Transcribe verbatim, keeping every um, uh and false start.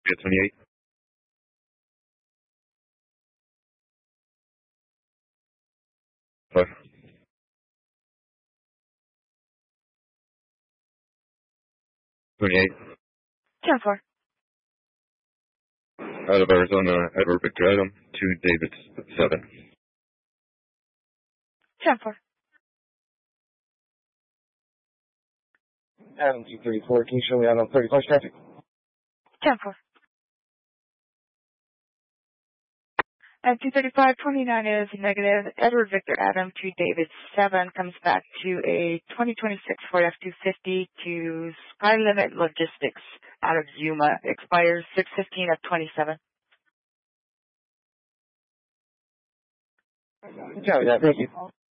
Juliet twenty-eight. Five. twenty-eight. ten four. Out of Arizona, Edward Victor Adam, two David seven. ten four. Adam two thirty-four, can you show me out on thirty-five traffic? ten four. At two thirty-five twenty-nine is negative. Edward Victor Adam to David seven comes back to a twenty twenty-six Ford F two fifty to Sky Limit Logistics out of Yuma. Expires six fifteen of twenty-seven. Copy that, thank you.